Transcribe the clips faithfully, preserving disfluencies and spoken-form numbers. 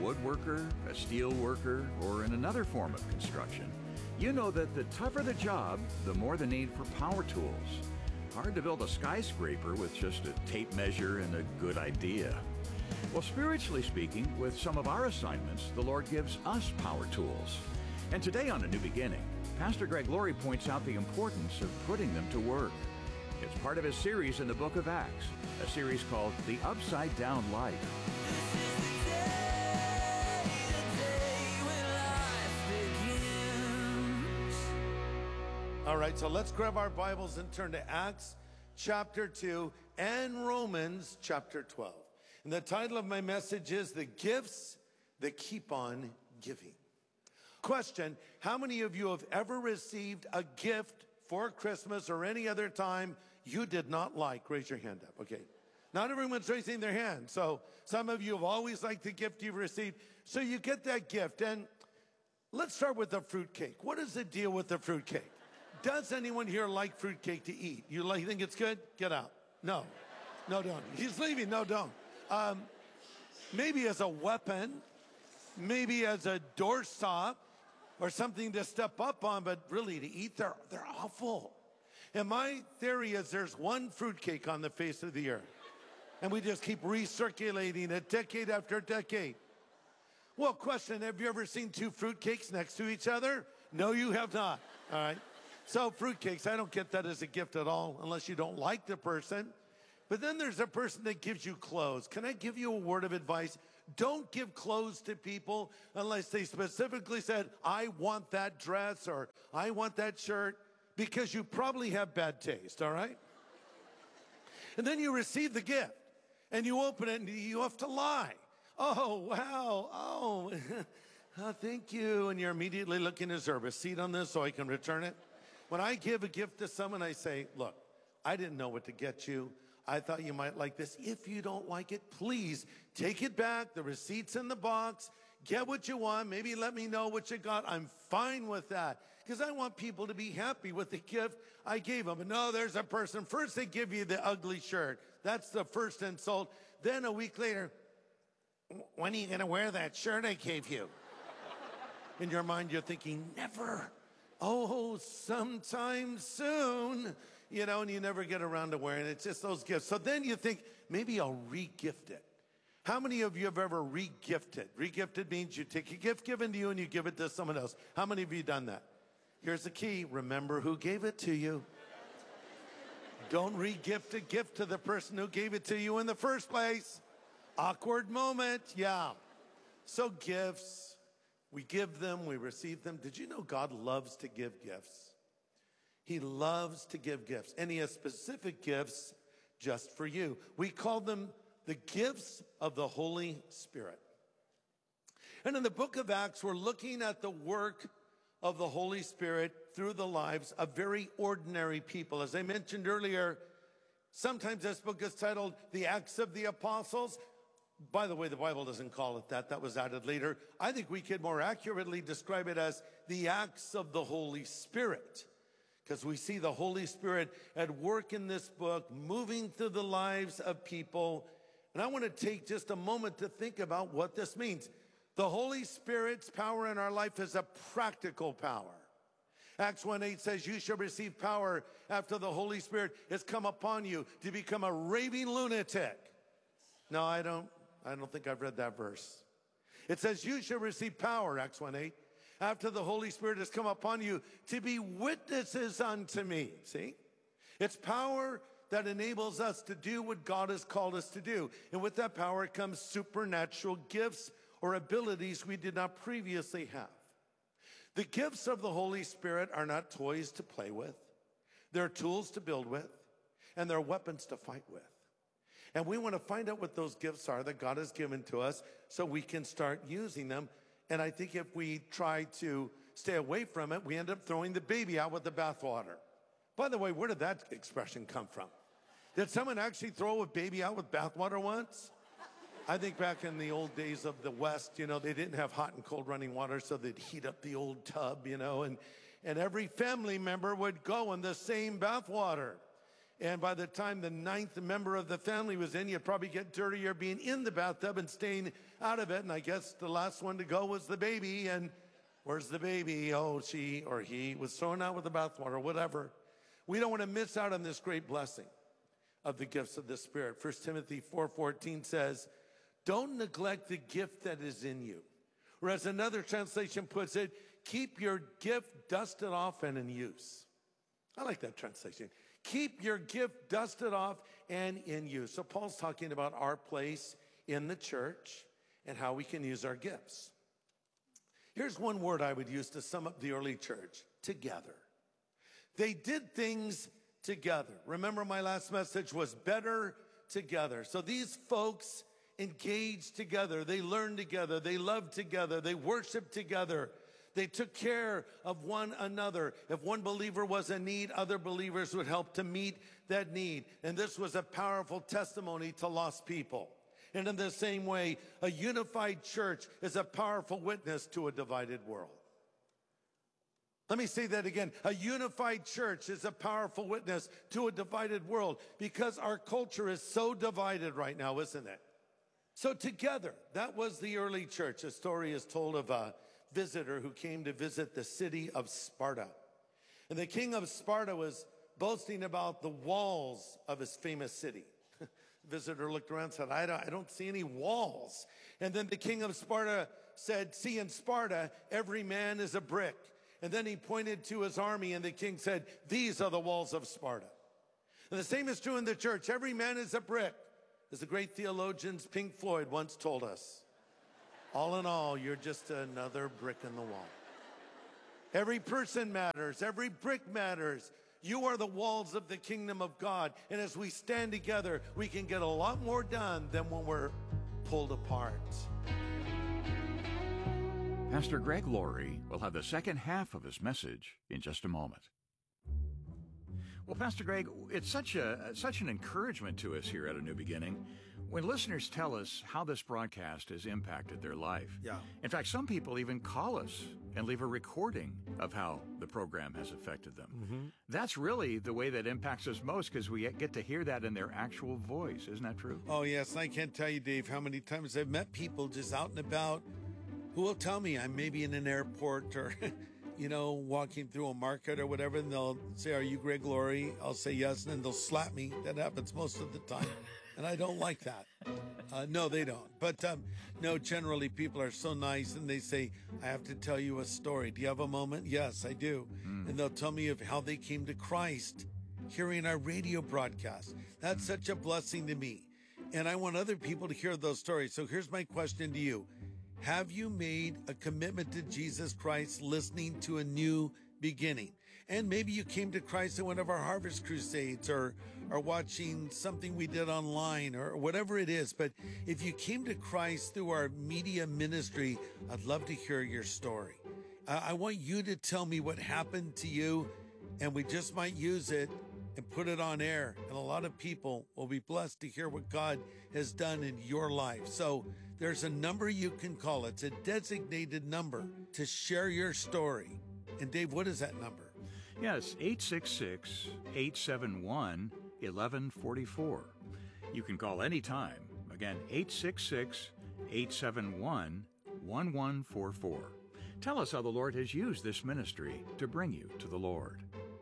woodworker, a steel worker, or in another form of construction, you know that the tougher the job, the more the need for power tools. Hard to build a skyscraper with just a tape measure and a good idea. Well, spiritually speaking, with some of our assignments, the Lord gives us power tools. And today on A New Beginning, Pastor Greg Laurie points out the importance of putting them to work. It's part of his series in the book of Acts, a series called The Upside Down Life. All right, so let's grab our Bibles and turn to Acts chapter two and Romans chapter twelve. And the title of my message is The Gifts That Keep on Giving. Question, how many of you have ever received a gift for Christmas or any other time you did not like? Raise your hand up, okay. Not everyone's raising their hand. So some of you have always liked the gift you've received. So you get that gift. And let's start with the fruitcake. What is the deal with the fruitcake? Does anyone here like fruitcake to eat? You like, think it's good? Get out. No. No, don't. He's leaving. No, don't. Um, maybe as a weapon, maybe as a doorstop, or something to step up on, but really to eat, they're, they're awful. And my theory is there's one fruitcake on the face of the earth. And we just keep recirculating it decade after decade. Well, question, have you ever seen two fruitcakes next to each other? No, you have not. All right. So fruitcakes, I don't get that as a gift at all, unless you don't like the person. But then there's a person that gives you clothes. Can I give you a word of advice? Don't give clothes to people unless they specifically said, I want that dress or I want that shirt, because you probably have bad taste, all right? And then you receive the gift and you open it and you have to lie. Oh, wow. Oh, oh thank you. And you're immediately looking, is there a receipt on this so I can return it? When I give a gift to someone, I say, look, I didn't know what to get you. I thought you might like this. If you don't like it, please take it back. The receipt's in the box. Get what you want. Maybe let me know what you got. I'm fine with that because I want people to be happy with the gift I gave them. But no, there's a person. First, they give you the ugly shirt. That's the first insult. Then a week later, when are you going to wear that shirt I gave you? In your mind, you're thinking, never. Oh, sometime soon. You know, and you never get around to wearing it. It's just those gifts. So then you think, maybe I'll re-gift it. How many of you have ever re-gifted? Re-gifted means you take a gift given to you and you give it to someone else. How many of you have done that? Here's the key. Remember who gave it to you. Don't re-gift a gift to the person who gave it to you in the first place. Awkward moment. Yeah. So gifts, we give them, we receive them. Did you know God loves to give gifts? He loves to give gifts, and he has specific gifts just for you. We call them the gifts of the Holy Spirit. And in the book of Acts, we're looking at the work of the Holy Spirit through the lives of very ordinary people. As I mentioned earlier, sometimes this book is titled The Acts of the Apostles. By the way, the Bible doesn't call it that. That was added later. I think we could more accurately describe it as the Acts of the Holy Spirit, because we see the Holy Spirit at work in this book, moving through the lives of people. And I want to take just a moment to think about what this means. The Holy Spirit's power in our life is a practical power. Acts one eight says, you shall receive power after the Holy Spirit has come upon you to become a raving lunatic. No, I don't, I don't think I've read that verse. It says, you shall receive power, Acts one eight. After the Holy Spirit has come upon you to be witnesses unto me. See? It's power that enables us to do what God has called us to do. And with that power comes supernatural gifts or abilities we did not previously have. The gifts of the Holy Spirit are not toys to play with. They're tools to build with, and they're weapons to fight with. And we want to find out what those gifts are that God has given to us so we can start using them. And I think if we try to stay away from it, we end up throwing the baby out with the bathwater. By the way, where did that expression come from? Did someone actually throw a baby out with bathwater once? I think back in the old days of the West, you know, they didn't have hot and cold running water, so they'd heat up the old tub, you know, and, and every family member would go in the same bathwater. And by the time the ninth member of the family was in, you'd probably get dirtier being in the bathtub and staying out of it. And I guess the last one to go was the baby. And where's the baby? Oh, she or he was thrown out with the bathwater or whatever. We don't want to miss out on this great blessing of the gifts of the Spirit. First Timothy four fourteen says, don't neglect the gift that is in you. Or as another translation puts it, keep your gift dusted off and in use. I like that translation. Keep your gift dusted off and in use. So Paul's talking about our place in the church and how we can use our gifts. Here's one word I would use to sum up the early church: together. They did things together. Remember, my last message was better together. So these folks engaged together. They learned together. They loved together. They worshiped together. They took care of one another. If one believer was in need, other believers would help to meet that need. And this was a powerful testimony to lost people. And in the same way, a unified church is a powerful witness to a divided world. Let me say that again. A unified church is a powerful witness to a divided world, because our culture is so divided right now, isn't it? So together, that was the early church. A story is told of a visitor who came to visit the city of Sparta. And the king of Sparta was boasting about the walls of his famous city. The visitor looked around and said, I don't, I don't see any walls. And then the king of Sparta said, see, in Sparta, every man is a brick. And then he pointed to his army, and the king said, these are the walls of Sparta. And the same is true in the church. Every man is a brick. As the great theologians Pink Floyd once told us, all in all, you're just another brick in the wall. Every person matters. Every brick matters. You are the walls of the kingdom of God. And as we stand together, we can get a lot more done than when we're pulled apart. Pastor Greg Laurie will have the second half of his message in just a moment. Well, Pastor Greg, it's such a such an encouragement to us here at A New Beginning when listeners tell us how this broadcast has impacted their life. Yeah. In fact, some people even call us and leave a recording of how the program has affected them. Mm-hmm. That's really the way that impacts us most, because we get to hear that in their actual voice. Isn't that true? Oh, yes. And I can't tell you, Dave, how many times I've met people just out and about who will tell me I'm maybe in an airport or, you know, walking through a market or whatever, and they'll say, are you Greg Laurie? I'll say yes, and then they'll slap me. That happens most of the time, and I don't like that. Uh, no, they don't. But um, no, generally people are so nice, and they say, I have to tell you a story. Do you have a moment? Yes, I do. Mm. And they'll tell me of how they came to Christ hearing our radio broadcast. That's mm. such a blessing to me. And I want other people to hear those stories. So here's my question to you. Have you made a commitment to Jesus Christ listening to A New Beginning? And maybe you came to Christ at one of our Harvest Crusades or, or watching something we did online or whatever it is. But if you came to Christ through our media ministry, I'd love to hear your story. Uh, I want you to tell me what happened to you, and we just might use it and put it on air. And a lot of people will be blessed to hear what God has done in your life. So there's a number you can call. It's a designated number to share your story. And Dave, what is that number? Yes, eight six six, eight seven one, one one four four. You can call anytime. Again, eight six six, eight seven one, one one four four. Tell us how the Lord has used this ministry to bring you to the Lord.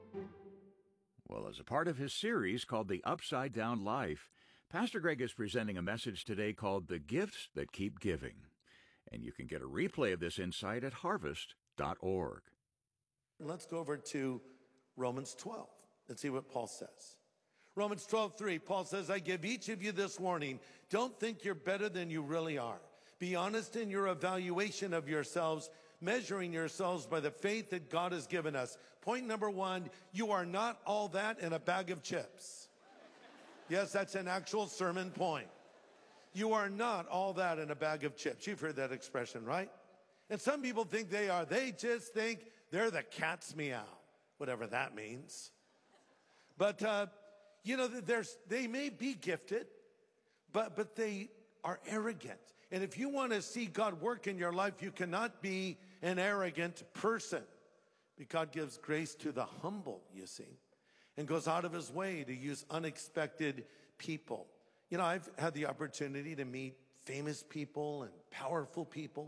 Well, as a part of his series called The Upside Down Life, Pastor Greg is presenting a message today called The Gifts That Keep Giving. And you can get a replay of this insight at harvest dot org. Let's go over to Romans twelve and see what Paul says. Romans twelve three, Paul says, I give each of you this warning. Don't think you're better than you really are. Be honest in your evaluation of yourselves, measuring yourselves by the faith that God has given us. Point number one, you are not all that in a bag of chips. Yes, that's an actual sermon point. You are not all that in a bag of chips. You've heard that expression, right? And some people think they are. They just think they're the cat's meow, whatever that means. But, uh, you know, there's, they may be gifted, but, but they are arrogant. And if you want to see God work in your life, you cannot be an arrogant person. Because God gives grace to the humble, you see. and goes out of his way to use unexpected people. You know, I've had the opportunity to meet famous people and powerful people.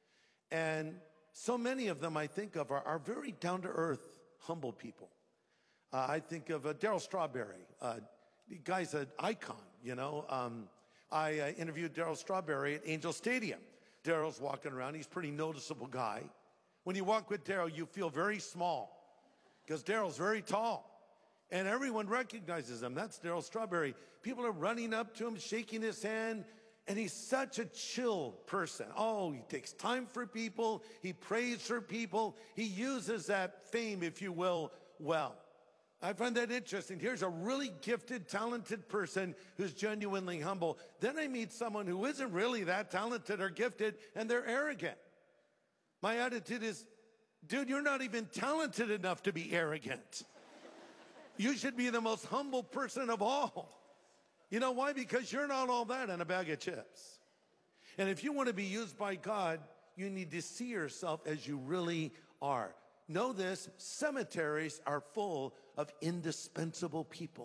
And so many of them I think of are, are very down-to-earth, humble people. Uh, I think of uh, Darryl Strawberry. Uh, the guy's an icon, you know. Um, I uh, interviewed Darryl Strawberry at Angel Stadium. Darryl's walking around. He's a pretty noticeable guy. When you walk with Darryl, you feel very small because Darryl's very tall. And everyone recognizes him. That's Darryl Strawberry. People are running up to him, shaking his hand. And he's such a chill person. Oh, he takes time for people. He prays for people. He uses that fame, if you will, well. I find that interesting. Here's a really gifted, talented person who's genuinely humble. Then I meet someone who isn't really that talented or gifted, and they're arrogant. My attitude is, dude, you're not even talented enough to be arrogant. You should be the most humble person of all. You know why? Because you're not all that in a bag of chips. And if you want to be used by God, you need to see yourself as you really are. Know this, cemeteries are full of indispensable people.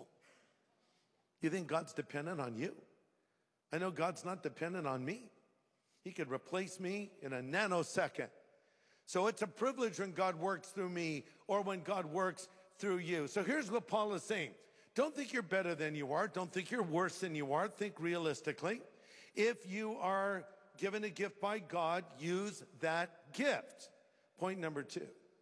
You think God's dependent on you? I know God's not dependent on me. He could replace me in a nanosecond. So it's a privilege when God works through me or when God works through you. So here's what Paul is saying. Don't think you're better than you are. Don't think you're worse than you are. Think realistically. If you are given a gift by God, use that gift. Point number two.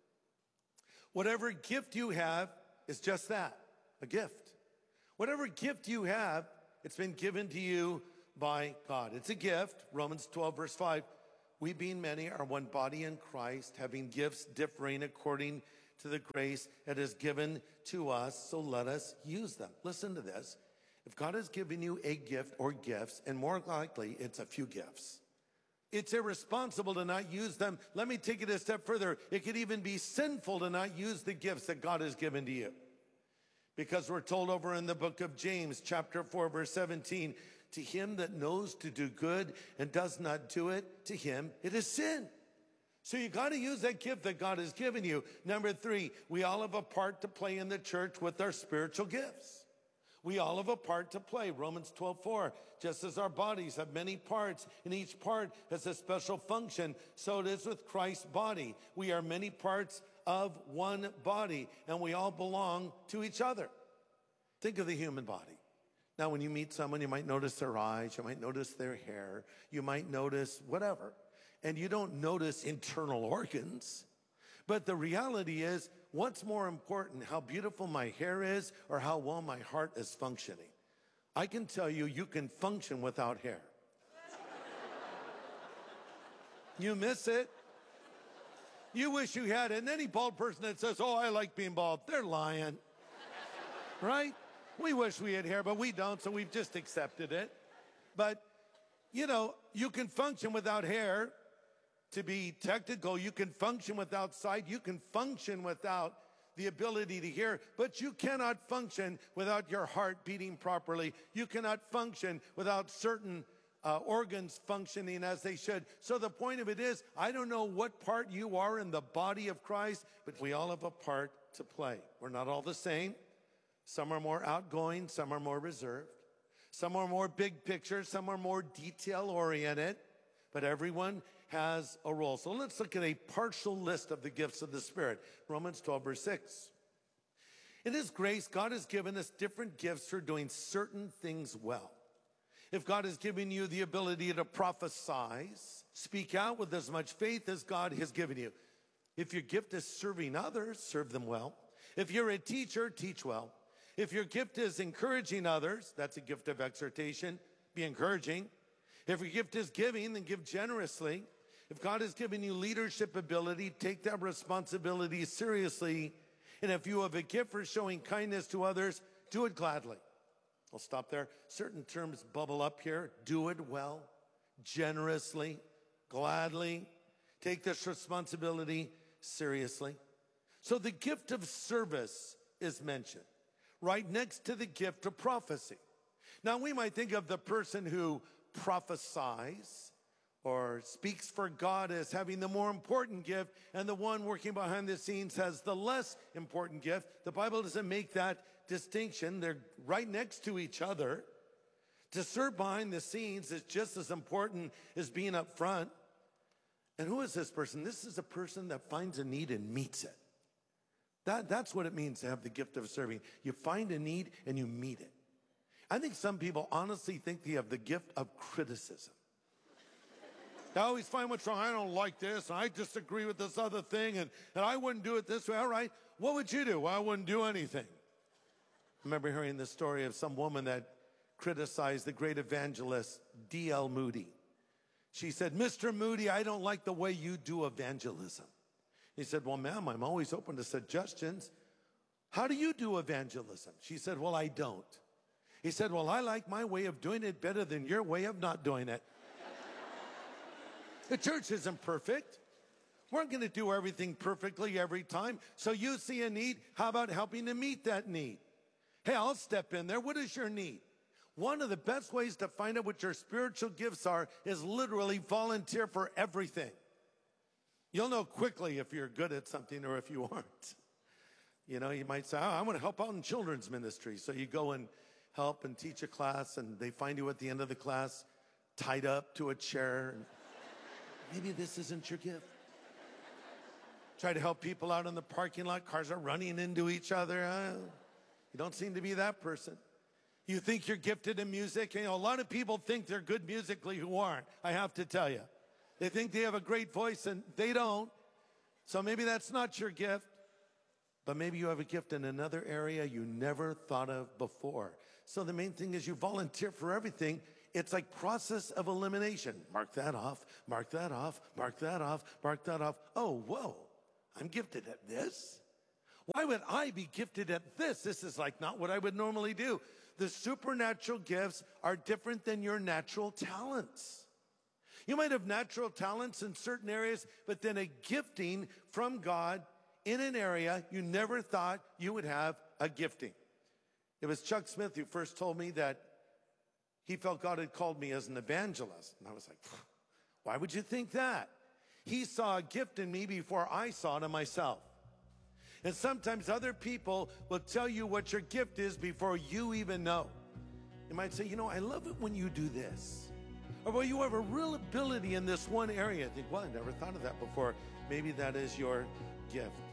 Whatever gift you have is just that, a gift. Whatever gift you have, it's been given to you by God. It's a gift. Romans twelve, verse five. We being many are one body in Christ, having gifts differing according to the grace that is given to us, so let us use them. Listen to this. If God has given you a gift or gifts, and more likely it's a few gifts, it's irresponsible to not use them. Let me take it a step further. It could even be sinful to not use the gifts that God has given to you. Because we're told over in the book of James, chapter four, verse seventeen, to him that knows to do good and does not do it, to him it is sin. So you got to use that gift that God has given you. Number three, we all have a part to play in the church with our spiritual gifts. We all have a part to play. Romans twelve, four, just as our bodies have many parts, and each part has a special function, so it is with Christ's body. We are many parts of one body, and we all belong to each other. Think of the human body. Now, when you meet someone, you might notice their eyes, you might notice their hair, you might notice whatever. And you don't notice internal organs. But the reality is, what's more important, how beautiful my hair is or how well my heart is functioning? I can tell you, you can function without hair. You miss it. You wish you had it. And any bald person that says, oh, I like being bald, they're lying. Right? We wish we had hair, but we don't, so we've just accepted it. But, you know, you can function without hair. To be technical, you can function without sight. You can function without the ability to hear, but you cannot function without your heart beating properly. You cannot function without certain uh, organs functioning as they should. So the point of it is, I don't know what part you are in the body of Christ, but we all have a part to play. We're not all the same. Some are more outgoing, some are more reserved. Some are more big picture, some are more detail-oriented, but everyone has a role. So let's look at a partial list of the gifts of the Spirit. Romans twelve, verse six. In His grace, God has given us different gifts for doing certain things well. If God has given you the ability to prophesy, speak out with as much faith as God has given you. If your gift is serving others, serve them well. If you're a teacher, teach well. If your gift is encouraging others, that's a gift of exhortation, be encouraging. If your gift is giving, then give generously. If God has given you leadership ability, take that responsibility seriously. And if you have a gift for showing kindness to others, do it gladly. I'll stop there. Certain terms bubble up here. Do it well, generously, gladly. Take this responsibility seriously. So the gift of service is mentioned right next to the gift of prophecy. Now we might think of the person who prophesies or speaks for God as having the more important gift, and the one working behind the scenes has the less important gift. The Bible doesn't make that distinction. They're right next to each other. To serve behind the scenes is just as important as being up front. And who is this person? This is a person that finds a need and meets it. That, that's what it means to have the gift of serving. You find a need and you meet it. I think some people honestly think they have the gift of criticism. I always find what's wrong. I don't like this. And I disagree with this other thing. And, and I wouldn't do it this way. All right. What would you do? Well, I wouldn't do anything. I remember hearing the story of some woman that criticized the great evangelist D L Moody. She said, Mister Moody, I don't like the way you do evangelism. He said, well, ma'am, I'm always open to suggestions. How do you do evangelism? She said, well, I don't. He said, well, I like my way of doing it better than your way of not doing it. The church isn't perfect. We're not going to do everything perfectly every time. So you see a need, how about helping to meet that need? Hey, I'll step in there. What is your need? One of the best ways to find out what your spiritual gifts are is literally volunteer for everything. You'll know quickly if you're good at something or if you aren't. You know, you might say, oh, I want to help out in children's ministry. So you go and help and teach a class, and they find you at the end of the class tied up to a chair. And maybe this isn't your gift. Try to help people out in the parking lot. Cars are running into each other. Uh, you don't seem to be that person. You think you're gifted in music. You know, a lot of people think they're good musically who aren't, I have to tell you. They think they have a great voice, and they don't. So maybe that's not your gift. But maybe you have a gift in another area you never thought of before. So the main thing is you volunteer for everything. It's like process of elimination. Mark that off, mark that off, mark that off, mark that off. Oh, whoa, I'm gifted at this? Why would I be gifted at this? This is like not what I would normally do. The supernatural gifts are different than your natural talents. You might have natural talents in certain areas, but then a gifting from God in an area you never thought you would have a gifting. It was Chuck Smith who first told me that he felt God had called me as an evangelist. And I was like, why would you think that? He saw a gift in me before I saw it in myself. And sometimes other people will tell you what your gift is before you even know. You might say, you know, I love it when you do this. Or, well, you have a real ability in this one area. I think, well, I never thought of that before. Maybe that is your gift.